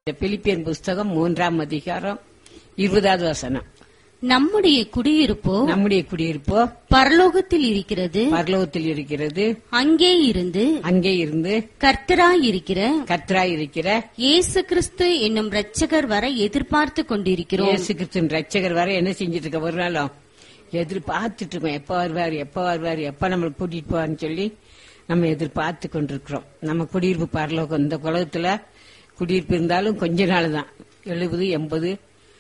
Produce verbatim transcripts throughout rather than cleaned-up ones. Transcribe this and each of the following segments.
Philippian புஸ்தகம் மூன்றாம் அதிகாரம் இருபதாவது வசனம். நம்முடைய குடியிருப்போ நம்முடைய குடியிருப்போ பரலோகத்தில் இருக்கிறது, பரலோகத்தில் இருக்கிறது, அங்கே இருந்து அங்கே இருந்து கர்த்தராய் இருக்கிற கர்த்தராய் இருக்கிற இயேசு கிறிஸ்து என்னும் இரட்சகர் வர எதிர்பார்த்து கொண்டிருக்கிறோம். இயேசு கிறிஸ்துவின் இரட்சகர் வர என்ன செஞ்சிட்டு இருக்க, ஒரு நாளும் எதிர்பார்த்துட்டு இருக்கோம். எப்ப வருவாரு, எப்ப வருவாரு, எப்ப நம்மளை கூட்டிட்டு போவான்னு சொல்லி நம்ம எதிர்பார்த்து கொண்டிருக்கிறோம். நம்ம குடியிருப்பு பரலோகம். இந்த உலகத்துல குடியிருப்பு இருந்தாலும் கொஞ்ச நாள் தான், எழுபது எண்பது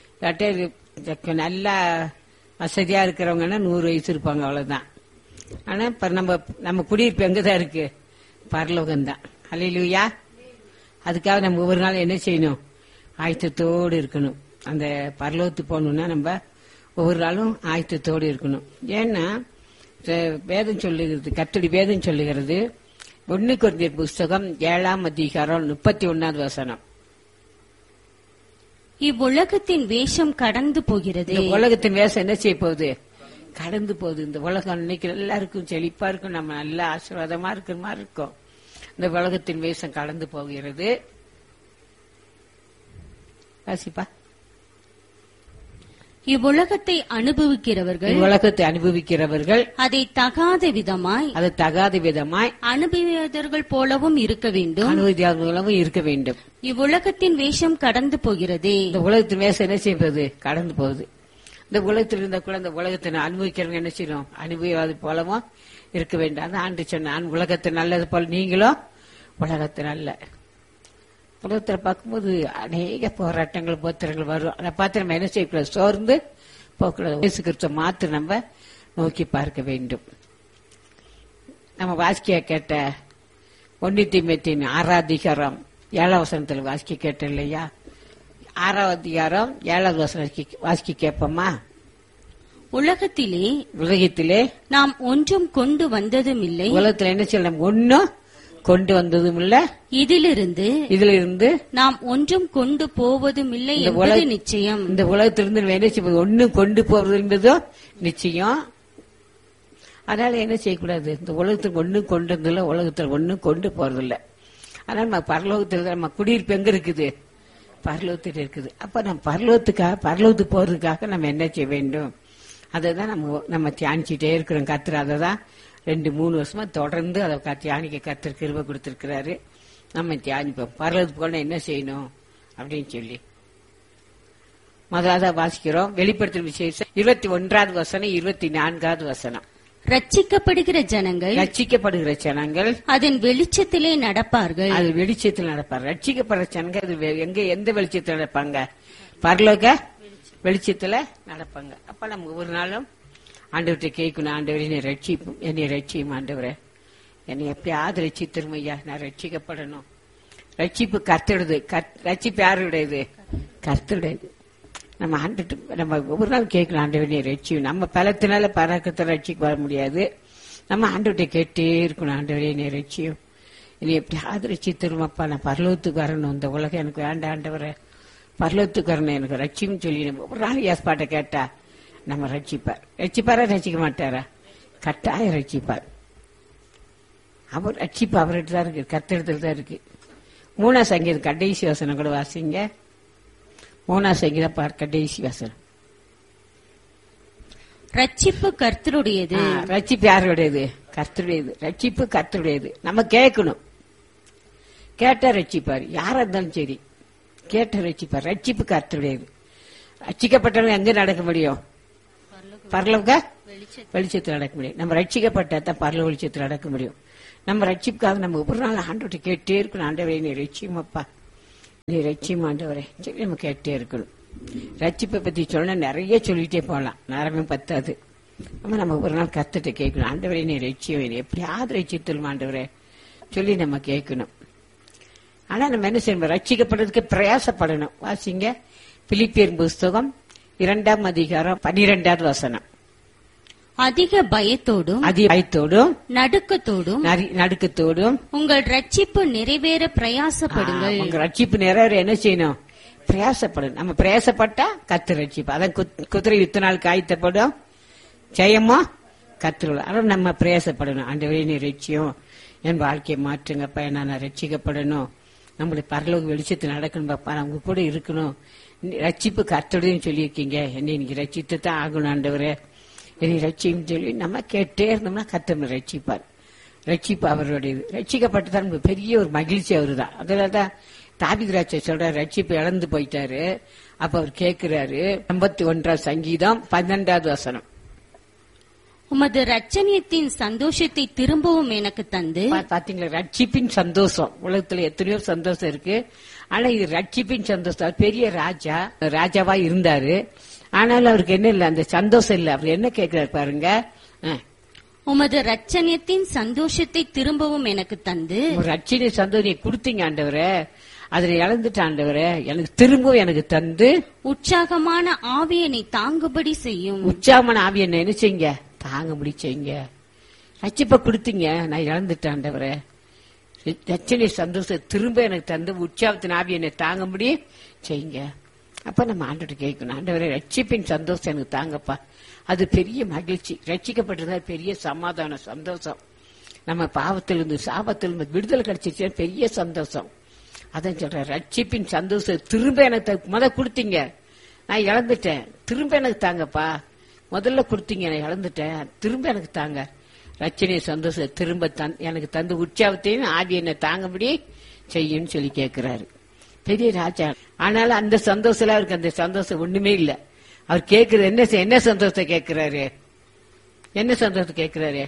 நல்லா வசதியா இருக்கிறவங்கன்னா நூறு வயசு இருப்பாங்க, அவ்வளவுதான். ஆனா இப்ப நம்ம நம்ம குடியிருப்பு எங்கதான் இருக்கு, பரலோகம் தான். அல்லேலூயா. அதுக்காக நம்ம ஒவ்வொரு நாள் என்ன செய்யணும், ஆயத்தத்தோடு இருக்கணும். அந்த பரலோகத்துக்கு போகணும்னா நம்ம ஒவ்வொரு நாளும் ஆயத்தத்தோடு இருக்கணும். ஏன்னா வேதம் சொல்லுகிறது, கர்த்தருடைய வேதம் சொல்லுகிறது, ஒன்னு கொரிந்தியர் புஸ்தகம் ஏழாம் அதிகாரம் முப்பத்தி ஒன்னாவது வசனம். இவ்வுலகத்தின் வேஷம் கடந்து போகிறது. இந்த உலகத்தின் வேஷம் என்ன செய்ய போகுது, கடந்து போகுது. இந்த உலகம் இன்னைக்கு எல்லாருக்கும் செழிப்பா இருக்கும், நம்ம நல்ல ஆசீர்வாதமா இருக்கிற மாதிரி இருக்கும். இந்த உலகத்தின் வேஷம் கடந்து போகிறது. வாசிப்பா. இவ்வுலகத்தை அனுபவிக்கிறவர்கள் உலகத்தை அனுபவிக்கிறவர்கள் அதை தகாத விதமாய் அதை தகாத விதமாய் அனுபவியவர்கள் போலவும் இருக்க வேண்டும், அனுபவியாளர்களும் இருக்க வேண்டும். இவ்வுலகத்தின் வேஷம் கடந்து போகிறது. இந்த உலகத்தின் வேஷம் என்ன செய்வது, கடந்து போகுது. இந்த உலகத்தில் இருந்த கூட இந்த உலகத்தை அனுபவிக்கிறவங்க என்ன செய்யணும், அனுபவியாது போலவும் இருக்க வேண்டும். அதான் ஆண்டு சொன்னான், உலகத்தை நல்லது போல நீங்களும் உலகத்தை நல்ல. உலகத்தில் பார்க்கும்போது அநேக போராட்டங்கள் போத்திரங்கள் வரும். அதை பார்த்து நம்ம என்ன செய்யக்கூடாது, சோர்ந்து போக்கூடாது. இயேசு கிறிஸ்துவை மாத்திரம் நம்ம நோக்கி பார்க்க வேண்டும். நம்ம வாசிக்க கேட்ட ஒன்னு தீமோத்தேயு ஆறாம் அதிகாரம் ஏழாம் வசனத்துல வாசிக்க கேட்டோம் இல்லையா, ஆறாம் அதிகாரம் ஏழாவது வசனம் வாசிக்க கேட்போமா. உலகத்திலே உலகத்திலே நாம் ஒன்றும் கொண்டு வந்ததும் இல்லை, உலகத்துல என்ன செய்யலாம், ஒன்னும் கொண்டு வந்ததும் இல்ல, இதிலிருந்து இதுல இருந்து நாம் ஒன்றும் கொண்டு போவதும் இல்லை என்பது நிச்சயம். இந்த உலகத்திலிருந்து என்ன செய்வது, ஒன்னும் கொண்டு போவது என்பதும் நிச்சயம். அதனால என்ன செய்யக்கூடாது, இந்த உலகத்துக்கு ஒன்னும் கொண்டு வந்ததில்ல, உலகத்துல ஒன்னும் கொண்டு போறதில்ல. அதனால நம்ம பரலோகத்தில் நம்ம குடியிருப்பு எங்க இருக்குது, பரலோகத்தில் இருக்குது. அப்ப நம்ம பரலோகத்துக்காக பரலோகத்துக்கு போறதுக்காக நம்ம என்ன செய்ய வேண்டும், அதை தான் நம்ம நம்ம தியானிச்சுட்டே இருக்கிறோம். கர்த்தர் அதை தான் ரெண்டு மூணு வருஷமா தொடர்ந்து அதை தியானிக்க கர்த்தர் கிருபை கொடுத்திருக்கிறாரு. நம்ம தியானிப்போம், பரலோகத்துக்கு போனா என்ன செய்யணும் அப்படின்னு சொல்லி. முதலாவது வாசிக்கிறோம் வெளிப்படுத்தும் விசேஷம் இருபத்தி ஒன்றாவது வசனம் இருபத்தி நான்காவது வசனம். ரட்சிக்கப்படுகிற ஜனங்கள் ரட்சிக்கப்படுகிற ஜனங்கள் அதன் வெளிச்சத்திலே நடப்பார்கள். அது வெளிச்சத்தில் நடப்பார். ரட்சிக்கப்படுற ஜனங்கள் அது எங்க எந்த வெளிச்சத்தில் நடப்பாங்க, பரலோக வெளிச்சத்துல நடப்பாங்க. அப்ப நம்ம ஒவ்வொரு நாளும் ஆண்டவர்கிட்ட கேட்கணும், ஆண்டவரே என்னை ரட்சிப்பும், என்னை ரட்சியும் ஆண்டவரே, என்னை எப்பயாவது ரட்சித்திரும் ஐயா, நான் ரட்சிக்கப்படணும். ரட்சிப்பு கர்த்தருடையது. ரட்சிப்பு யாருடையது, கர்த்தருடையது. நம்ம ஆண்டு நம்ம ஒவ்வொரு நாள் கேட்கணும், ஆண்டவரே என்னை ரட்சியும். நம்ம பலத்தினால பறக்கத்தை ரட்சிக்க வர முடியாது. நம்ம ஆண்டவர்கிட்ட கேட்டே இருக்கணும், ஆண்டவரே என்னை ரட்சியும், என்னை எப்படியாவது ரட்சித்திருமாப்பா, நான் பரலோகத்துக்கு வரணும், இந்த உலகம் எனக்கு வேண்டாம் ஆண்டவரே, பரலோகத்துக்கு வரணும், எனக்கு ரட்சியும் சொல்லி நம்ம ஒவ்வொரு நாள் ஏற்பாட்டை கேட்டா நம்ம ரட்சிப்பார். ரட்சிப்பாரா ரட்சிக்க மாட்டாரா, கட்டாயம் ரட்சிப்பார். அவர் ரட்சிப்பு அவர்கிட்ட தான் இருக்கு, கர்த்தரிடத்துல தான் இருக்கு. மூணா சங்கீதம் கடைசி வசனம் கூட வாசிங்க. மூணா சங்கீதம் பார் கடைசி வசனம். ரட்சிப்பு கர்த்தருடையது. ரட்சிப்பு யாருடையது, கர்த்தருடையது. ரட்சிப்பு கர்த்தருடையது. நம்ம கேட்கணும், கேட்டா ரட்சிப்பார். யாரா இருந்தாலும் சரி கேட்ட ரட்சிப்பார். ரட்சிப்பு கர்த்தருடையது. ரட்சிக்கப்பட்டவங்க எங்க நடக்க முடியும், பரலோக வெளிச்சத்தில் நடக்க முடியும். நம்ம ரட்சிக்கப்பட்டா தான் பரலோக வெளிச்சத்தில் நடக்க முடியும். நம்ம ரட்சிப்புக்காக நம்ம ஒவ்வொரு நாள் ஆண்டவரை கேட்டே இருக்கணும், ஆண்டவரே நீ ரட்சியமப்பா, நீ ரட்சியம் ஆண்டவரே சொல்லி நம்ம கேட்டே இருக்கணும். ரட்சிப்பை பத்தி சொன்னா நிறைய சொல்லிட்டே போகலாம், நேரமே பத்தாது. நம்ம நம்ம ஒவ்வொரு நாள் கத்துட்டு கேட்கணும், ஆண்டவரே நீ ரட்சியம், எப்படியாவது ரட்சித்தலும் ஆண்டவரே சொல்லி நம்ம கேட்கணும். ஆனா நம்ம என்ன செய்யணும், ரட்சிக்கப்படுறதுக்கு பிரயாசப்படணும். வாசிங்க பிலிப்பியர் புஸ்தகம் இரண்டாம் அதிகாரம் பன்னிரெண்டாவது வசனம். அதிக பயத்தோடும் அதிக பயத்தோடும் நடுக்கத்தோடும் நடுக்கத்தோடும் உங்கள் ரட்சிப்பு நிறைவேற பிரயாசப்படுங்கள். உங்க ரட்சிப்பு நிறைவேற என்ன செய்யணும், பிரயாசப்படும். நம்ம பிரயாசப்பட்டா கர்த்தர் ரட்சிப்பு. அதான் குதிரை யுத்த நாள் காய்த்தப்படும், ஜெயமா கர்த்தர். ஆனால் நம்ம பிரயாசப்படணும், ஆண்டவரே நீ ரட்சியம், என் வாழ்க்கையை மாற்றுங்கப்பா, நான் ரட்சிக்கப்படணும், நம்மளுடைய பரலோக வெளிச்சத்தில் நடக்கணும் பாப்பா, அவங்க கூட இருக்கணும். ரட்சிப்பு கர்த்தருடையன்னு சொல்லியிருக்கீங்க, என்னை நீங்க ரட்சித்து தான் ஆகணும் ஆண்டவரே, என்னை ரட்சின்னு சொல்லி நம்ம கேட்டே இருந்தோம்னா கர்த்தர் ரட்சிப்பார். ரட்சிப்பு அவருடையது. ரட்சிக்கப்பட்டுதான் நமக்கு பெரிய ஒரு மகிழ்ச்சி அவரு தான். அதனாலதான் தாவீது ராஜா சொல்றாரு, ரட்சிப்பு இழந்து போயிட்டாரு. அப்ப அவர் கேட்கிறாரு, ஐம்பத்தி ஒன்றாம் சங்கீதம் பன்னெண்டாவது வசனம். உமது ரட்சணியத்தின் சந்தோஷத்தை திரும்பவும் எனக்கு தந்து. பாத்தீங்களா, ரட்சிப்பின் சந்தோஷம். உலகத்துல எத்தனையோ சந்தோஷம் இருக்கு, ஆனா இது ரட்சிப்பின் சந்தோஷம். அவர் பெரிய ராஜா, ராஜாவா இருந்தாரு. ஆனாலும் அவருக்கு என்ன இல்ல, அந்த சந்தோஷம் இல்ல. அவர் என்ன கேட்கிறாரு பாருங்க, உமது ரட்சணியத்தின் சந்தோஷத்தை திரும்பவும் எனக்கு தந்து. ரட்சணிய சந்தோஷம் கொடுத்தீங்க ஆண்டவரே, அதுல இழந்துட்ட ஆண்டவரே, எனக்கு திரும்பவும் எனக்கு தந்து உற்சாகமான ஆவியனை தாங்குபடி செய்யும். உற்சாகமான ஆவியனை என்ன செய்யுங்க, தாங்க முடிச்சீங்க. ரட்சிப்ப கொடுத்தீங்க, நான் இழந்துட்டேன் ஆண்டவரே. ரட்சணிய சந்தோஷம் திரும்ப எனக்கு தந்து உற்சாகத்தின் ஆவியனை தாங்க முடியும் செய்யுங்க. அப்ப நம்ம ஆண்டவர்கிட்ட கேட்கணும், ஆண்டவரே ரட்சிப்பின் சந்தோஷம் எனக்கு தாங்கப்பா. அது பெரிய மகிழ்ச்சி. ரட்சிக்கப்பட்டதா பெரிய சமாதான சந்தோஷம். நம்ம பாவத்திலிருந்து சாபத்திலிருந்து விடுதலை கிடைச்சிச்சு, பெரிய சந்தோஷம். அதான் சொல்ற, ரட்சிப்பின் சந்தோஷம் திரும்ப எனக்கு முத கொடுத்தீங்க, நான் இழந்துட்டேன், திரும்ப எனக்கு தாங்கப்பா. முதல்ல கொடுத்தீங்க, நான் இழந்துட்டேன், திரும்ப எனக்கு தாங்க. ரட்சணிய சந்தோஷம் திரும்ப எனக்கு தந்து உற்சாகத்தையும் ஆவி என்ன தாங்கபடி செய்யும் சொல்லி கேட்கிறாரு பெரிய ராஜா. ஆனாலும் அந்த சந்தோஷம் அவருக்கு அந்த சந்தோஷம் ஒண்ணுமே இல்ல. அவர் கேட்கறது என்ன, என்ன சந்தோஷத்தை கேட்கிறாரு, என்ன சந்தோஷத்தை கேட்கிறாரு,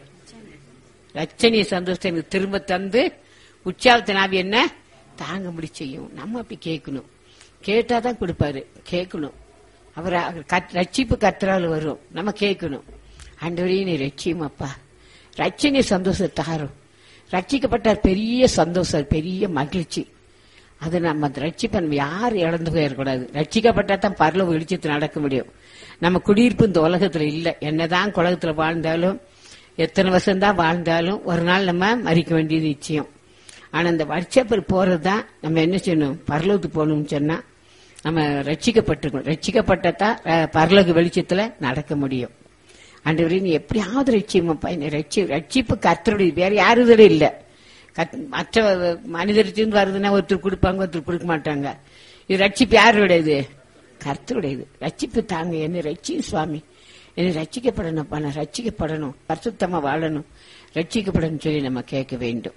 ரட்சணிய சந்தோஷத்தை எனக்கு திரும்ப தந்து உற்சாகத்தின் ஆவி என்ன தாங்க முடி செய்யும். நம்ம அப்படி கேட்கணும், கேட்டாதான் கொடுப்பாரு. கேட்கணும், அவர் ரட்சிப்பு கர்த்தரால் வரும். நம்ம கேட்கணும், ஆண்டவரே நீ ரட்சியும் அப்பா, ரட்சணிய சந்தோஷத்தை தாரும். ரட்சிக்கப்பட்டார் பெரிய சந்தோஷம், பெரிய மகிழ்ச்சி. அது நம்ம அந்த ரட்சிப்பை நம்ம யாரும் இழந்து போயிடக்கூடாது. ரட்சிக்கப்பட்டா தான் பரலோக வெளிச்சத்தில் நடக்க முடியும். நம்ம குடியிருப்பு இந்த உலகத்துல இல்ல. என்னதான் உலகத்துல வாழ்ந்தாலும், எத்தனை வருஷம் தான் வாழ்ந்தாலும் ஒரு நாள் நம்ம மறிக்க வேண்டியது நிச்சயம். ஆனா இந்த வருஷப்பர் போறதுதான் நம்ம என்ன செய்யணும், பரலோகத்துக்கு போகணும்னு சொன்னா நம்ம ரட்சிக்கப்பட்டிருக்கணும். ரட்சிக்கப்பட்டதான் பரலோக வெளிச்சத்துல நடக்க முடியும். ஆண்டவரே நீ எப்படியாவது ரட்சியமாப்பா, ரட்சி ரட்சிப்பு கர்த்தருடைய, வேற யாரும் இல்ல. மற்ற மனிதர்கிட்ட வருதுன்னா ஒருத்தர் கொடுப்பாங்க, ஒருத்தர் கொடுக்க மாட்டாங்க. இது ரட்சிப்பு யாருடையது, கர்த்தருடையது. ரட்சிப்பு தாங்க, என்ன ரட்சி சுவாமி, என்ன ரட்சிக்கப்படணும்ப்பா, நான் ரட்சிக்கப்படணும், பரிசுத்தமா வாழணும், ரட்சிக்கப்படணும் சொல்லி நம்ம கேட்க வேண்டும்.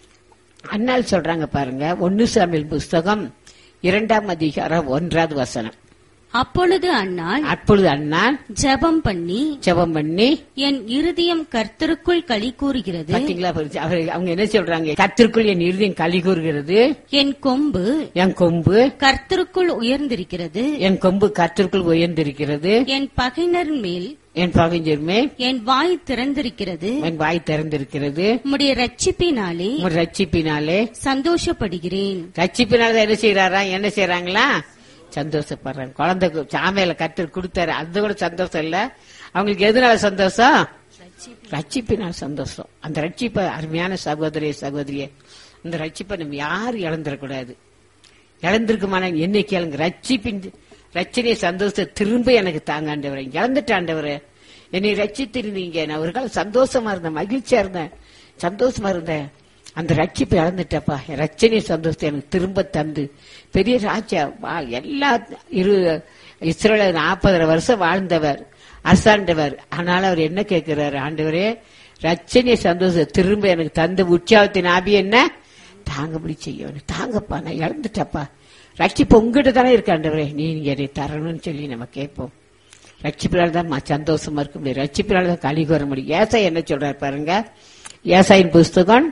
அண்ணால் சொல்றாங்க பாருங்க, ஒன்னு சாமுவேல் புஸ்தகம் இரண்டாம் அதிகாரம் ஒன்றாவது வசனம். அப்பொழுது அன்னாள் அப்பொழுது அண்ணாள் ஜெபம் பண்ணி ஜெபம் பண்ணி என் இருதயம் கர்த்தருக்குள் களி கூறுகிறது. பாத்தீங்களா, அவங்க என்ன சொல்றாங்க, கர்த்தருக்குள் என் இருதயம் களி கூறுகிறது, என் கொம்பு என் கொம்பு கர்த்தருக்குள் உயர்ந்திருக்கிறது, என் கொம்பு கர்த்தருக்குள் உயர்ந்திருக்கிறது, என் பகைஞர் மேல் என் பகைஞர் மேல் என் வாய் திறந்திருக்கிறது, என் வாய் திறந்திருக்கிறது, உம்முடைய ரட்சிப்பினாலே ரட்சிப்பினாலே சந்தோஷப்படுகிறேன். ரட்சிப்பினால என்ன செய்யறாரா, என்ன செய்யறாங்களா, சந்தோஷப்படுறாங்க. குழந்தை சாமையில கர்த்தர் கொடுத்தாரு, அது கூட சந்தோஷம் இல்ல அவங்களுக்கு. எதுனால சந்தோஷம், ரட்சிப்பினால் சந்தோஷம். அந்த ரட்சிப்பை அருமையான சகோதரிய சகோதரிய, அந்த ரட்சிப்பை நம்ம யாரும் இழந்துடக்கூடாது. இழந்திருக்குமான என்னை கேளுங்க, ரட்சிப்பின் ரட்சணைய சந்தோஷத்தை திரும்ப எனக்கு தாங்க ஆண்டவரே. இழந்துட்ட ஆண்டவரே, என்னை ரட்சித்திருந்தீங்க, நான் ஒரு காலம் சந்தோஷமா இருந்தேன், மகிழ்ச்சியா இருந்தேன், சந்தோஷமா இருந்தேன். அந்த ரட்சிப்பை இழந்துட்டப்பா, ரட்சணைய சந்தோஷத்தை எனக்கு திரும்ப தந்து பெரிய ராஜா எல்லா இரு இஸ்ரேல நாற்பது வருஷம் வாழ்ந்தவர், அரசாண்டவர். ஆனாலும் அவர் என்ன கேட்கிறாரு, ஆண்டவரே ரட்சணைய சந்தோஷத்தை திரும்ப எனக்கு தந்து உற்சாகத்தின் ஆவி என்ன தாங்க முடி செய்யும். தாங்கப்பா, நான் இழந்துட்டப்பா, ரட்சிப்பு உங்ககிட்ட தானே இருக்கு ஆண்டவரே, நீங்க என்னை தரணும்னு சொல்லி நம்ம கேட்போம். ரட்சிப்பினால தான் சந்தோஷமா இருக்க முடியும், ரட்சிப்பினால தான் களி கூற முடியும். ஏசாய் என்ன சொல்றாரு பாருங்க, ஏசாயின் புஸ்தகம்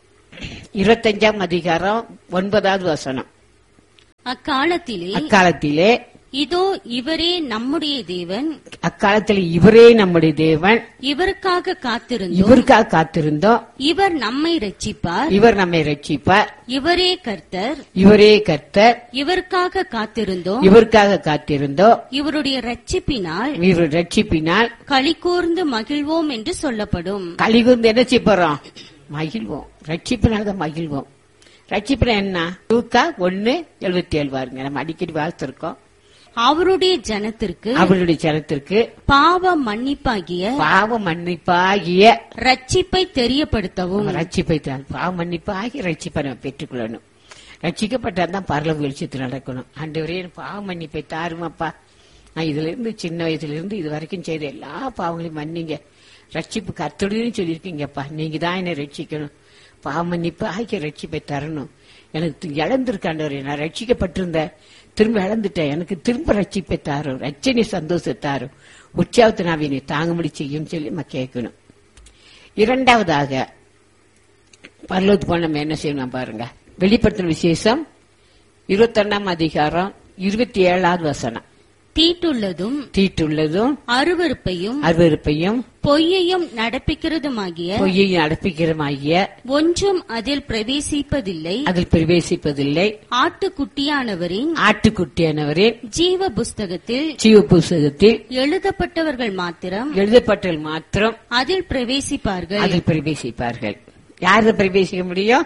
இருபத்தஞ்சாம் அதிகாரம் ஒன்பதாவது வசனம். அக்காலத்திலே அக்காலத்திலே இதோ இவரே நம்முடைய தேவன், அக்காலத்தில் இவரே நம்முடைய தேவன், இவருக்காக காத்திருந்தோம், இவருக்காக காத்திருந்தோம், இவர் நம்மை ரட்சிப்பார், இவர் நம்மை ரட்சிப்பார், இவரே கர்த்தர், இவரே கர்த்தர், இவருக்காக காத்திருந்தோம், இவருக்காக காத்திருந்தோம், இவருடைய ரட்சிப்பினால் இவர் ரட்சிப்பினால் களி கூர்ந்து மகிழ்வோம் என்று சொல்லப்படும். களி கூர்ந்து என்ன செய்ய போறோம், மகிழ்வோம். ரட்சிப்பினால்தான் மகிழ்வோம். ரட்சிப்பினா என்ன, லூக்கா ஒன்னு எழுபத்தி ஏழு பாருங்க, நம்ம அடிக்கடி வாழ்த்திருக்கோம். அவருடைய ஜனத்திற்கு அவருடைய ஜனத்திற்கு பாவ மன்னிப்பாகிய பாவ மன்னிப்பாகிய ரட்சிப்பை தெரியப்படுத்தவும். ரட்சிப்பை தான் பாவ மன்னிப்பாகிய ரட்சிப்பை நம்ம பெற்றுக்கொள்ளணும். ரட்சிக்கப்பட்டா தான் பரலோக வெளிச்சத்தில் நடக்கணும். ஆண்டவரே எனக்கு பாவ மன்னிப்பை தாருமாப்பா, நான் இதுல இருந்து சின்ன வயசுல இருந்து இது வரைக்கும் செய்த எல்லா பாவங்களையும் மன்னிங்க, ரட்சிப்பு கர்த்தருடையன்னு சொல்லியிருக்கீங்கப்பா, நீங்க தான் என்னை ரட்சிக்கணும், பாவ மன்னிப்பு ஆகிய ரட்சிப்பை தரணும். எனக்கு இழந்திருக்காண்டவரே, நான் ரட்சிக்கப்பட்டிருந்த திரும்ப இழந்துட்டேன், எனக்கு திரும்ப ரட்சிப்பை தாரும், ரட்சணை சந்தோஷத்தாரும், உற்சாகத்தை நான் என்னை தாங்கும்படி செய்யும் சொல்லி நம்ம கேட்கணும். இரண்டாவதாக பரலோகத்துக்கு போன நம்ம என்ன செய்யணும் பாருங்க. வெளிப்படுத்தின விசேஷம் இருபத்தி ஒன்னாம் அதிகாரம் இருபத்தி ஏழாவது வசனம். தீட்டுள்ளதும் தீட்டுள்ளதும் அருவருப்பையும் அருவருப்பையும் பொய்யையும் நடப்பிக்கிறதுமாகிய பொய்யையும் நடப்பிக்கிறமாகிய ஒன்றும் அதில் பிரவேசிப்பதில்லை, அதில் பிரவேசிப்பதில்லை, ஆட்டுக்குட்டியானவரின் ஆட்டுக்குட்டியானவரே ஜீவ புஸ்தகத்தில் ஜீவ புஸ்தகத்தில் எழுதப்பட்டவர்கள் மாத்திரம் எழுதப்பட்டல் மாத்திரம் அதில் பிரவேசிப்பார்கள். அதில் பிரவேசிப்பார்கள். யாரு பிரவேசிக்க முடியும்?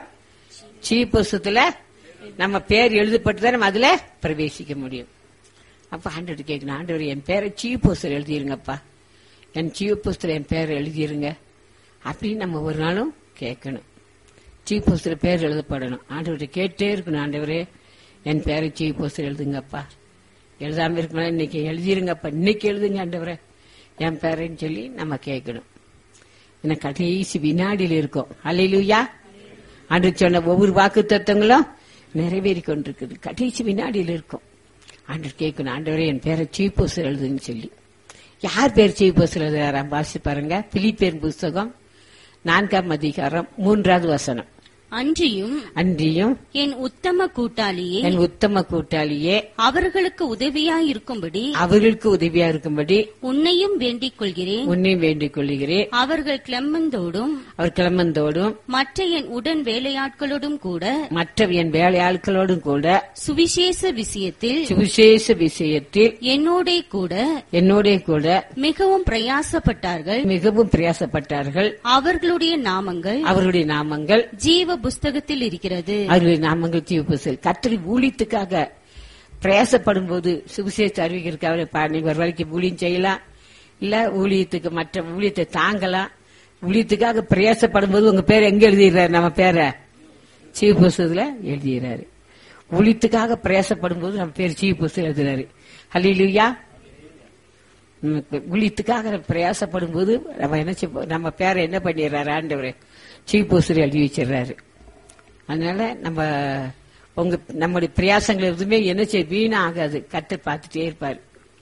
ஜீவ புஸ்தகத்துல நம்ம பேர் எழுதப்பட்டுதான் நம்ம அதுல பிரவேசிக்க முடியும். அப்ப ஆண்டவர் கேட்கணும், ஆண்டவர் என் பேரை ஜீவ புஸ்தகம் எழுதிருங்கப்பா, என் ஜீவ புஸ்தகம் என் பேரை எழுதிருங்க அப்படின்னு நம்ம ஒரு நாளும் கேட்கணும். ஜீவ புஸ்தகம் பேர் எழுதப்படணும். ஆண்டவரை கேட்டே இருக்கணும், ஆண்டவரே என் பேரை ஜீவ புஸ்தகம் எழுதுங்கப்பா, எழுதாம இருக்கணும் இன்னைக்கு எழுதிருங்கப்பா, இன்னைக்கு எழுதுங்க ஆண்டவரே என் பேரைன்னு சொல்லி நம்ம கேட்கணும். என்ன கடைசி வினாடியில் இருக்கும். அல்லேலூயா. ஆண்டவர் சொன்ன ஒவ்வொரு வாக்கு தத்துவங்களும் நிறைவேறி கொண்டிருக்குது, கடைசி வினாடியில் இருக்கும். ஆண்டவர் கேட்கணும், ஆண்டவரே என் பேரை சீப் போஸ்டர் எழுதுன்னு சொல்லி. யார் பேர் சீப் போஸ்டர் எழுதுறாராம் வாசி பாருங்க. பிலிப்பியர் புஸ்தகம் நான்காம் அதிகாரம் மூன்றாவது வசனம். அன்றியும் அன்றியும் என் உத்தம கூட்டாளியே என் உத்தம கூட்டாளியே அவர்களுக்கு உதவியாயிருக்கும்படி அவர்களுக்கு உதவியா இருக்கும்படி உன்னையும் வேண்டிக் கொள்கிறேன் உன்னையும் வேண்டிக் கொள்கிறேன். அவர்கள் கிளம்பந்தோடும் அவர் கிளம்பந்தோடும் மற்ற என் உடன் வேலையாட்களோடும் கூட மற்ற என் வேலையாட்களோடும் கூட சுவிசேஷ விஷயத்தில் சுவிசேஷ விஷயத்தில் என்னோட கூட என்னோட கூட மிகவும் பிரயாசப்பட்டார்கள் மிகவும் பிரயாசப்பட்டார்கள். அவர்களுடைய நாமங்கள் அவருடைய நாமங்கள் ஜீவ புஸ்தகத்தில் இருக்கிறது. அவருடைய நாமங்கள் ஜீவ புஸ்தகம். கர்த்தரின் ஊழியத்துக்காக பிரயாசப்படும் போது சுவிசேஷ அறிவிக்கிறதுக்காக நீங்க ஒரு வேலைக்கு ஊழியம் செய்யலாம், இல்ல ஊழியத்துக்கு மற்ற ஊழியத்தை தாங்கலாம். ஊழியத்துக்காக பிரயாசப்படும் போது உங்க பேர் எங்க எழுதிடுறாரு? நம்ம பேரை ஜீவ புஸ்தகத்துல எழுதிடுறாரு. ஊழியத்துக்காக பிரயாசப்படும் போது நம்ம பேர் ஜீவ புஸ்தகம் எழுதுறாரு. ஹல்லேலூயா. ஊழியத்துக்காக பிரயாசப்படும் போது நம்ம என்ன நம்ம பேரை என்ன பண்ணிடுறாரு? ஆண்டவரே ஜீவ புஸ்தகம் எழுதி வச்சிடறாரு. அதனால நம்ம உங்க நம்முடைய பிரயாசங்கள் எதுவுமே என்ன செய்ய வீணா ஆகாது. கர்த்தர் பார்த்துட்டே இருப்பாரு.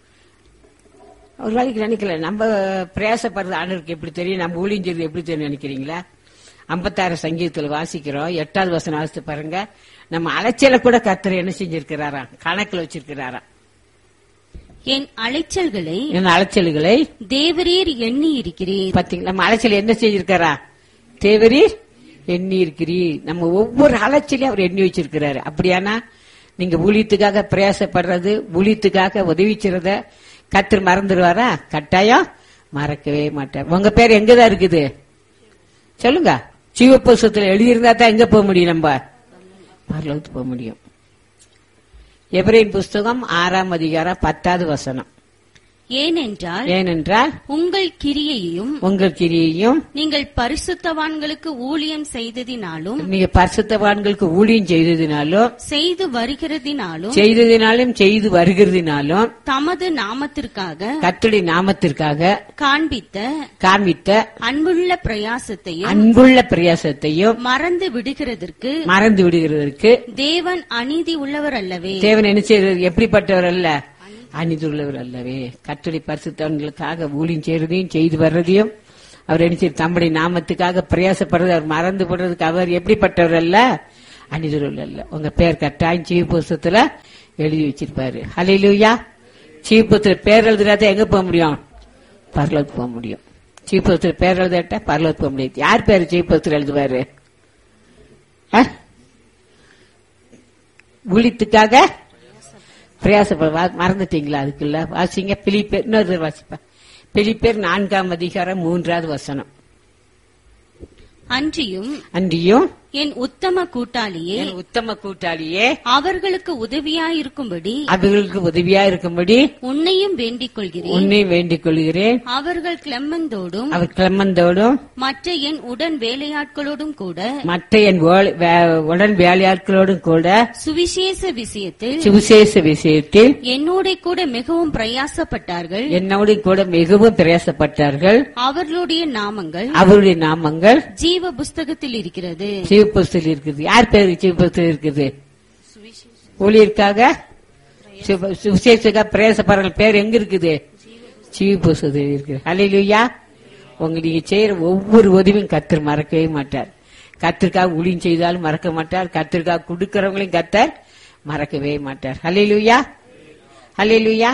ஒரு வேலைக்கு நினைக்கல நம்ம பிரயாசப்படுறது ஆண்டவருக்கு எப்படி தெரியும், நம்ம ஊழியம் செய்யறது எப்படி தெரியும் நினைக்கிறீங்களா? ஐம்பத்தாறு சங்கீதத்தில் வாசிக்கிறோம், எட்டாவது வசனம் வாசித்து பாருங்க. நம்ம அலைச்சல கூட கர்த்தர் என்ன செஞ்சிருக்கிறாரா? கணக்குல வச்சிருக்கிறாரா? என் அலைச்சல்களை என் அலைச்சல்களை தேவரீர் எண்ணி இருக்கிறீர். பாத்தீங்களா? நம்ம அலைச்சல் என்ன செஞ்சிருக்காரா? தேவரீர் எண்ணி இருக்கிறீர். நம்ம ஒவ்வொரு அலைச்சலையும் அவர் எண்ணி வச்சிருக்கிறாரு. அப்படியானா நீங்க ஊழியத்துக்காக பிரயாசப்படுறது, ஊழியத்துக்காக உதவி செய்றத கர்த்தர் மறந்துடுவாரா? கட்டாயம் மறக்கவே மாட்டார். உங்க பேர் எங்கதான் இருக்குது சொல்லுங்க. ஜீவ புஸ்தகத்துல எழுதியிருந்தா தான் எங்க போக முடியும்? நம்ம பரலோகத்துக்கு போக முடியும். எபிரேயர் புஸ்தகம் ஆறாம் அதிகாரம் பத்தாவது வசனம். ஏனென்றால் ஏனென்றால் உங்கள் கிரியையும் உங்கள் கிரியையும் நீங்கள் பரிசுத்தவான்களுக்கு ஊழியம் செய்ததினாலும் நீங்க பரிசுத்தவான்களுக்கு ஊழியம் செய்ததினாலும் செய்து வருகிறதினாலும் செய்ததினாலும் செய்து வருகிறதினாலும் தமது நாமத்திற்காக கர்த்தருடைய நாமத்திற்காக காண்பித்த காண்பித்த அன்புள்ள பிரயாசத்தையும் அன்புள்ள பிரயாசத்தையும் மறந்து விடுகிறதற்கு மறந்து விடுகிறதற்கு தேவன் அநீதி உள்ளவர் அல்லவே. தேவன் என்ன செய்வது? எப்படிப்பட்டவர் அல்ல? அநீதியுள்ளவர் அல்லவே. கர்த்தருடைய பரிசுத்தவான்களுக்காக ஊழியம் செய்யறதையும் செய்து வர்றதையும் அவர் என்ன செய்ய தம்முடைய நாமத்துக்காக பிரயாசப்படுறது அவர் மறந்து போடுறதுக்கு அவர் எப்படிப்பட்டவர் அல்ல? அநீதியுள்ளவர் அல்ல. உங்க பேர் கட்டாயம் ஜீவ புஸ்தகத்துல எழுதி வச்சிருப்பாரு. ஹல்லேலூயா. ஜீவ புஸ்தகத்துல பேர் எழுதுறாத எங்க போக முடியும்? பரலோகத்துக்கு போக முடியும். ஜீவ புஸ்தகத்துல பேர் எழுதாட்டா பரலோகத்துக்கு போக முடியாது. யார் பேர் ஜீவ புஸ்தகத்துல எழுதுவாரு? ஊழியத்துக்காக பிரயாசப்பட மறந்துட்டீங்களா? அதுக்குள்ள வாசிங்க. பிலிப்பேர் இன்னொரு வாசிப்பா. பிலிப்பேர் நான்காம் அதிகாரம் மூன்றாவது வசனம். அன்றியும் அன்றியும் என் உத்தம கூட்டாளியே, என் உத்தம கூட்டாளியே, அவர்களுக்கு உதவியாயிருக்கும்படி அவர்களுக்கு உதவியா இருக்கும்படி உன்னையும் வேண்டிக் கொள்கிறேன். உன்னை வேண்டிக் கொள்கிறேன். அவர்கள் கிளெமந்தோடும் அவர் கிளமந்தோடும் மற்ற என் உடன் வேலையாட்களோடும் கூட மற்ற என் வேலை- வே- உடன் வேலையாட்களோடும் கூட சுவிசேஷ விஷயத்தில் சுவிசேஷ விஷயத்தில் என்னோட கூட மிகவும் பிரயாசப்பட்டார்கள். என்னோடு கூட மிகவும் பிரயாசப்பட்டார்கள். அவர்களுடைய நாமங்கள் அவருடைய நாமங்கள் ஜீவ புஸ்தகத்தில் இருக்கிறது. சிவபுஸ்தத்தில் இருக்குது. யார் பேரு சிவபுஸ்தத்தில் இருக்குது? ஊழியருக்காக சிவ- சுவிசேஷத்துக்காக பிரயாசப்படுற பேர் எங்க இருக்குது? சிவபுஸ்தத்தில் இருக்குது. அல்லேலூயா. உங்க நீங்க செய்யற ஒவ்வொரு உதவியும் கர்த்தர் மறக்கவே மாட்டார். கர்த்தருக்காக ஊழியம் செய்தாலும் மறக்க மாட்டார். கர்த்தருக்காக கொடுக்கறவங்களையும் கர்த்தர் மறக்கவே மாட்டார். அல்லேலூயா, அல்லேலூயா.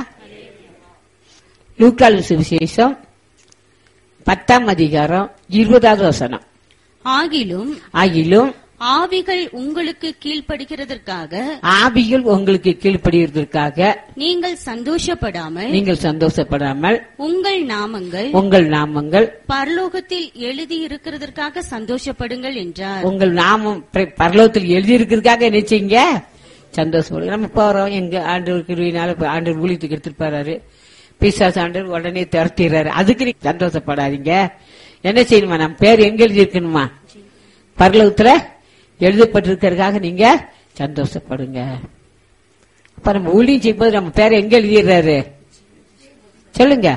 லூக்கால் சுவிசேஷம் பத்தாம் அதிகாரம் இருபதாவது வசனம். ஆகிலும் ஆகிலும் ஆவிகள் உங்களுக்கு கீழ்ப்படுகிறதற்காக ஆவிகள் உங்களுக்கு கீழ்ப்படிவதற்காக நீங்கள் சந்தோஷப்படாமல் நீங்கள் சந்தோஷப்படாமல் உங்கள் நாமங்கள் உங்கள் நாமங்கள் பரலோகத்தில் எழுதியிருக்கிறதற்காக சந்தோஷப்படுங்கள் என்றார். உங்கள் நாமம் பிர- பரலோகத்தில் எழுதியிருக்கிறதுக்காக நினைச்சீங்க சந்தோஷப்படுங்க. நம்ம போறோம், எங்க ஆண்டவர் கிருபையினால இப்ப ஆண்டவர் ஊழியத்துக்கு எடுத்துட்டு போறாரு. பிசாசு ஆண்டவர் உடனே துரத்திடுறாரு. அதுக்கு நீங்க சந்தோஷப்படாதீங்க. என்ன செய்யணுமா? நம்ம பேர் எங்க எழுதி இருக்கணுமா? பரலோகத்துல எழுதப்பட்டிருக்கிறதுக்காக நீங்க சந்தோஷப்படுங்க. அப்ப நம்ம ஊழியம் செய்யும்போது நம்ம பேரை எங்க எழுதிடுறாரு சொல்லுங்க?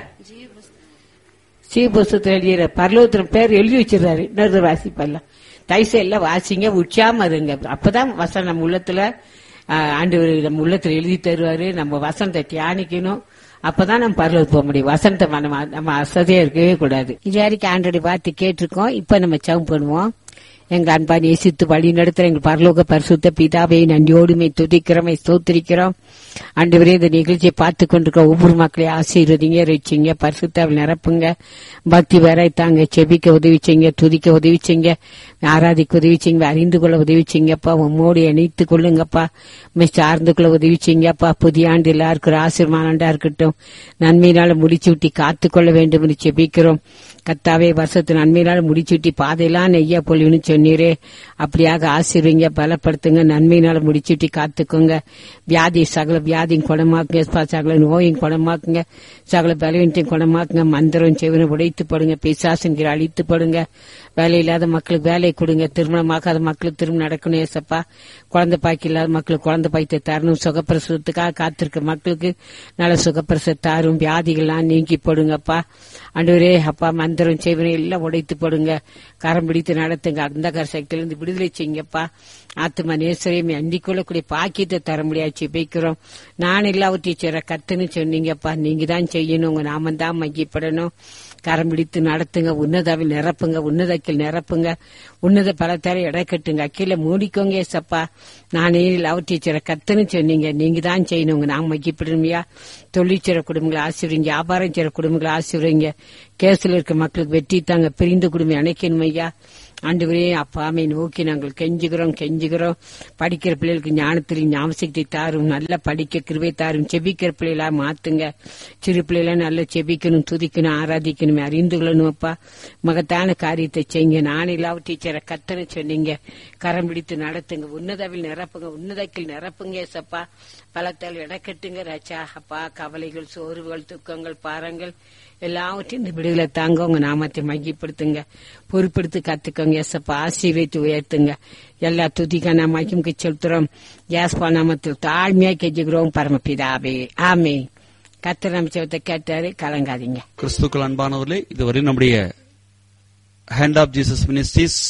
சீபுஸ்தத்தில் எழுதிற பரலோகத்துல பேர் எழுதி வச்சிடறாரு. இன்னொரு வாசிப்பெல்லாம் தைச எல்லாம் வாசிங்க, உச்சாம இருங்க. அப்பதான் வசனம் நம்ம உள்ளத்துல ஆஹ், ஆண்டவர் நம்ம உள்ளத்துல எழுதி தருவாரு. நம்ம வசனத்தை தியானிக்கணும். அப்பதான் நம்ம பரலோகத்துக்கு போக முடியும். வசனத்தை நம்ம நம்ம அசதியா இருக்கவே கூடாது. இது வரைக்கும் ஆண்டோட பார்த்து கேட்டிருக்கோம். இப்ப நம்ம ஜெபம் பண்ணுவோம். எங்க அன்பா நேசித்து வழி நடத்துற எங்க பரலோக பரிசுத்த பிதாவை நன்றியோடுமை துதிக்கிறோம், ஸ்தோத்திரிக்கிறோம். ஆண்டவரே, இந்த நிகழ்ச்சியை பார்த்து கொண்டிருக்கிற ஒவ்வொரு மக்களையும் ஆசீர்வதிங்க, ரட்சிங்க, பரிசுத்தாவில் நிரப்புங்க, பக்தி வரைத்தாங்க, செபிக்க உதவிச்சிங்க, துதிக்க உதவிச்சிங்க, ஆராதிக்க உதவிச்சிங்க, அறிந்து கொள்ள உதவிச்சிங்கப்பா. உம்மோடு இணைத்துக் கொள்ளுங்கப்பா. சார்ந்து கொள்ள உதவிச்சிங்கப்பா. புதிய ஆண்டு எல்லாருக்கும் ஒரு ஆசீர்வாதமா இருக்கட்டும். நன்மையினால முடிச்சு விட்டி காத்துக்கொள்ள வேண்டும் என்று செபிக்கிறோம். கத்தாவே, வருஷத்து நன்மையினால முடிச்சுட்டி பாதையெல்லாம் நெய்யா பொழிவுன்னு சொன்னீரே, அப்படியாக ஆசீர்வீங்க, பலப்படுத்துங்க, நன்மையினால முடிச்சுட்டி காத்துக்கோங்க. வியாதி சகல வியாதியும் குணமாக்குங்க, சகல நோயும் குணமாக்குங்க, சகல பலவீனத்தையும் குணமாக்குங்க. மந்திரம் செவினை உடைத்து படுங்க, பிசாசுங்கிற அழித்து படுங்க. வேலை இல்லாத மக்களுக்கு வேலை கொடுங்க, திருமணமாகாத மக்களுக்கு திருமணம் நடக்கணும் ஏசப்பா. குழந்தை பாக்கி இல்லாத மக்களுக்கு குழந்தை பாய்த்த தரணும். சுகப்பிரசவத்துக்காக காத்திருக்க மக்களுக்கு நல்ல சுகப்பிரசவ தாரும். வியாதிகள்லாம் நீங்கி போடுங்கப்பா. ஆண்டவரே அப்பா, மந்திரம் செய்வனை எல்லாம் உடைத்து போடுங்க, கரம் பிடித்து நடத்துங்க. அந்தகார சக்தியிலிருந்து விடுதலை செய்யுங்கப்பா. ஆத்மா நேசரையும் அண்டிக் கொள்ளக்கூடிய பாக்கியத்தை தர முடியாது ஜெபிக்கிறோம். நான் எல்லாவற்றையும் செய்ற கத்துன்னு சொன்னீங்கப்பா. நீங்க தான் செய்யணும், உங்க நாமம் தான் மகிப்படணும். கரம் பிடித்து நடத்துங்க, உன்னதாவில் நிரப்புங்க, உன்னதக்கில் நிரப்புங்க, உன்னத பலத்தார எடை கட்டுங்க, அக்கீழ மூடிக்கோங்க ஏசப்பா. நானே எல்லாவற்றையும் செய்ற கத்துன்னு சொன்னீங்க, நீங்க தான் செய்யணும், உங்க நாம மகிப்படணுமையா. தொழிற்சிற குடும்பங்களை ஆசீர்வதிங்க, வியாபாரம் செய்ற குடும்பங்களை ஆசீர்வதிங்க. கேஸ்ல இருக்க மக்களுக்கு வெற்றி தாங்க, பிரிந்த குடும்பம் அணைக்கணும் ஐயா. ஆண்டவரே அப்பாமை நோக்கி நாங்கள் கெஞ்சுகிறோம் கெஞ்சுகிறோம். படிக்கிற பிள்ளைகளுக்கு ஞானத்திலையும் ஞாபகத்தை தாரும், நல்லா படிக்க கிருபை தாரும். செபிக்கிற பிள்ளைகளா மாத்துங்க. சிறு பிள்ளைகளா நல்லா செபிக்கணும், துதிக்கணும், ஆராதிக்கணும், அறிந்து கொள்ளணும் அப்பா. மகத்தான காரியத்தை செய்யுங்க. நான் இல்லாவ டீச்சரை கத்தனை சொன்னீங்க, கரம் பிடித்து நடத்துங்க, உன்னதவில் நிரப்புங்க, உன்னதக்கில் நிரப்புங்க ஏசப்பா. பலத்தால் இடக்கட்டுங்க ராஜா அப்பா. கவலைகள், சோர்வுகள், துக்கங்கள், பாரங்கள் எல்லாவற்றையும் இந்த விடுதலை தாங்க. உங்க நாமத்தை மகிப்படுத்துங்க, பொறுப்படுத்தி கத்துக்கோங்க ஏசப்பா. ஆசீர்வதித்து உயர்த்துங்க. எல்லா துதிக்கான மகிமுக்கு செலுத்துறோம். யாஸ்பா நாமத்தில் தாழ்மையா கெஞ்சுகிறோம் பரமபிதாவே, ஆமே. கர்த்தர் அமைச்சத்தை கேட்டாரு, கலங்காதீங்க. கிறிஸ்துக்கள் அன்பானவர்களே, இதுவரை நம்முடைய hand of Jesus ministries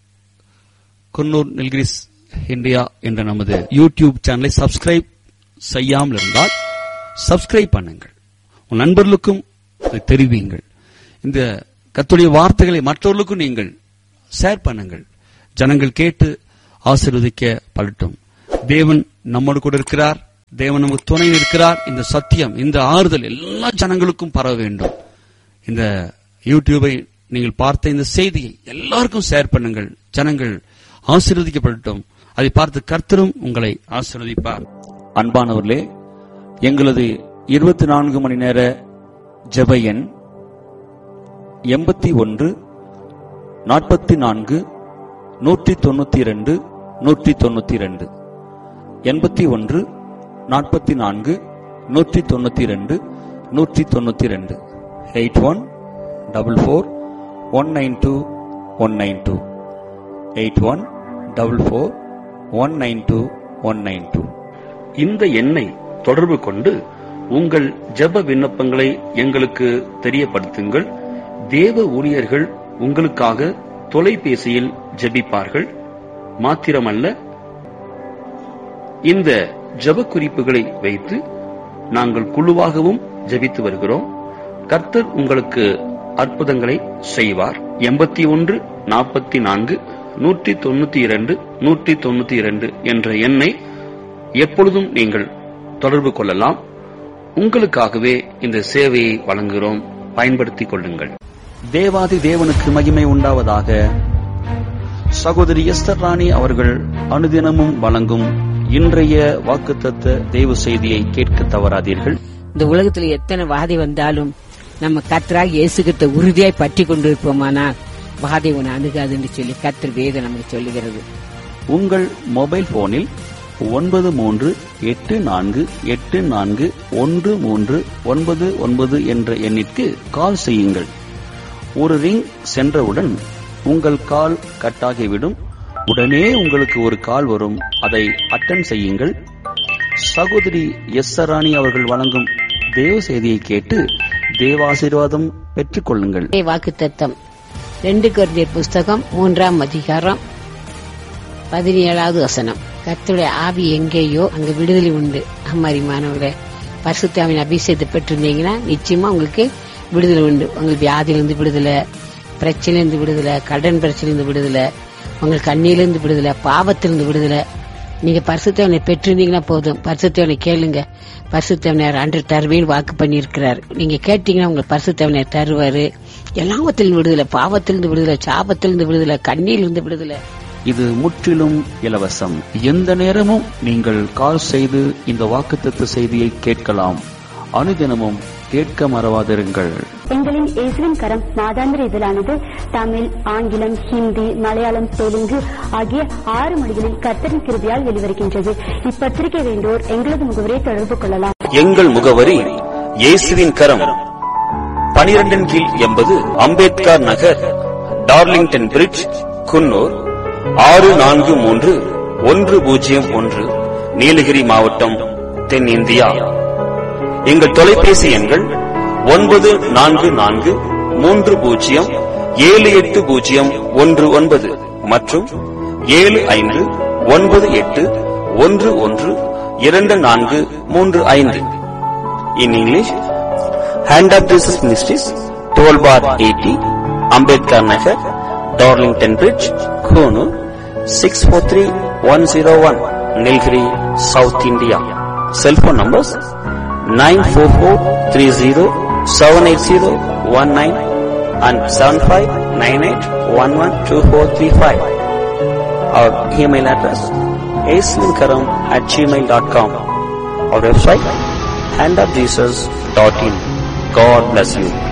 Coonoor Nilgiris India என்ற நமது யூடியூப் சேனலை சப்ஸ்கிரைப் செய்யாமல் இருந்தால் சப்ஸ்கிரைப் பண்ணுங்கள். உன் நண்பர்களுக்கும் தெரிவியுங்கள். இந்த கர்த்தருடைய வார்த்தைகளை மற்றவர்களுக்கும் நீங்கள் ஷேர் பண்ணுங்கள். ஜனங்கள் கேட்டு ஆசீர்வதிக்க படட்டும். தேவன் நம்மோடு கூட இருக்கிறார், தேவன் நமக்கு துணை இருக்கிறார். இந்த சத்தியம், இந்த ஆறுதல் எல்லா ஜனங்களுக்கும் பரவ வேண்டும். இந்த யூடியூபை நீங்கள் பார்த்த இந்த செய்தியை எல்லாருக்கும் ஷேர் பண்ணுங்கள். ஜனங்கள் ஆசீர்வதிக்கப்படட்டும். அதை பார்த்து கர்த்தரும் உங்களை ஆசீர்வதிப்பார். அன்பானவர்களே, எங்களது இருபத்தி நான்கு மணி நேர ஜெப எண் எண்பத்தி ஒன்று நாற்பத்தி நான்கு நூற்றி தொண்ணூத்தி இரண்டு நூற்றி தொண்ணூத்தி இரண்டு, எண்பத்தி ஒன்று நாற்பத்தி நான்கு நூற்றி தொண்ணூத்தி இரண்டு நூற்றி தொண்ணூத்தி இரண்டு, eight one double four one nine two one nine two, eight one double four one nine two one nine two. இந்த எண்ணை தொடர்பு கொண்டு உங்கள் ஜெப விண்ணப்பங்களை எங்களுக்கு தெரியப்படுத்துங்கள். தேவ ஊழியர்கள் உங்களுக்காக தொலைபேசியில் ஜெபிப்பார்கள். மாத்திரமல்ல, இந்த ஜெப குறிப்புகளை வைத்து நாங்கள் குழுவாகவும் ஜெபித்து வருகிறோம். கர்த்தர் உங்களுக்கு அற்புதங்களை செய்வார். எண்பத்தி ஒன்று நாற்பத்தி நான்கு நூற்றி தொண்ணூத்தி இரண்டு நூற்றி தொண்ணூத்தி இரண்டு என்ற எண்ணை எப்பொழுதும் நீங்கள் தொடர்பு கொள்ளலாம். உங்களுக்காகவே இந்த சேவையை வழங்குகிறோம். பயன்படுத்திக் கொள்ளுங்கள். தேவாதி தேவனுக்கு மகிமை உண்டாவதாக. சகோதரி எஸ்தர் ராணி அவர்கள் அனுதினமும் வழங்கும் இன்றைய வாக்குத்தத்த தேவ செய்தியை கேட்க தவறாதீர்கள். இந்த உலகத்துல எத்தனை வாதை வந்தாலும் நம்ம கர்த்தராக இயேசுகிட்ட உறுதியாய் பற்றி கொண்டிருப்போமானால் வாதை உன்னை அணுகாது என்று சொல்லி கர்த்தர் வேதம் நமக்கு சொல்லுகிறது. உங்கள் மொபைல் போனில் ஒன்பது மூன்று எட்டு நான்கு எட்டு நான்கு ஒன்று மூன்று ஒன்பது ஒன்பது என்ற எண்ணிற்கு கால் செய்யுங்கள். ஒரு ரிங் சென்றவுடன் உங்கள் கால் கட்டாகிவிடும். உடனே உங்களுக்கு ஒரு கால் வரும். அதை அட்டெண்ட் செய்யுங்கள். சகோதரி எஸ் ராணி அவர்கள் வழங்கும் தேவ செய்தியை கேட்டு தேவாசீர்வாதம் பெற்றுக் கொள்ளுங்கள். வாக்குத்தத்தம் ரெண்டு கொரிந்தியர் புஸ்தகம் மூன்றாம் அதிகாரம் பதினேழாவது வசனம். கர்த்தருடைய ஆவி எங்கேயோ அங்க விடுதலை உண்டு. அம்மாரிமானவர்களே, பரிசுத்தாவின் அபிஷேகத்தை பெற்றிருந்தீங்கன்னா நிச்சயமா உங்களுக்கு விடுதலை உண்டு. உங்களுக்கு வியாதியிலிருந்து விடுதலை, பிரச்சனையிலிருந்து விடுதலை, கடன் பிரச்சனையிலிருந்து விடுதலை, உங்களுக்கு கண்ணியிலிருந்து விடுதலை, பாவத்திலிருந்து விடுதலை. நீங்க பரிசுத்தவனை பெற்றிருந்தீங்கன்னா போதும். பரிசுத்தவனை கேளுங்க. பரிசுத்தவனர் அன்று தருவேன் வாக்கு பண்ணி இருக்கிறார். நீங்க கேட்டீங்கன்னா உங்களுக்கு பரிசுத்தவனர் தருவாரு. எல்லாவத்திலிருந்து விடுதலை, பாவத்திலிருந்து விடுதலை, சாபத்திலிருந்து விடுதலை, கண்ணியிலிருந்து விடுதலை. இது முற்றிலும் இலவசம். எந்த நேரமும் நீங்கள் கால் செய்து இந்த வாக்குத்தத்த செய்தியை கேட்கலாம். அனுதினமும் கேட்க மறவாதிருங்கள். எங்களின் இயேசுவின் கரம் மாதாந்திர இதழானது தமிழ், ஆங்கிலம், ஹிந்தி, மலையாளம், தெலுங்கு ஆகிய ஆறு மொழிகளில் கர்த்தரின் கிருபையால் வெளிவருகின்றது. இப்பத்திரிகை வேண்டோர் எங்களது முகவரியை தொடர்பு கொள்ளலாம். எங்கள் முகவரி இயேசுவின் கரம், பனிரெண்டின் கீழ் எண்பது அம்பேத்கர் நகர், டார்லிங்டன் பிரிட்ஜ், குன்னூர் ஆறு நான்கு மூன்று ஒன்று பூஜ்ஜியம் ஒன்று, நீலகிரி மாவட்டம், தென்னிந்தியா. எங்கள் தொலைபேசி எண்கள் ஒன்பது நான்கு நான்கு மூன்று பூஜ்ஜியம் ஏழு எட்டு பூஜ்ஜியம் ஒன்று ஒன்பது மற்றும் ஏழு ஐந்து ஒன்பது எட்டு ஒன்று ஒன்று இரண்டு நான்கு மூன்று ஐந்து. In English, hand of Jesus ministries, twelve bar eighty, Ambedkar Nagar, Darlington bridge, Coonoor six four three one zero one, Nilgiri, south India. Cellphone numbers nine four four three zero seven eight zero one nine and seven five nine eight one one two four three five. Our email address aislinkaram at gmail dot com. Our website hand of jesus dot in. God bless you.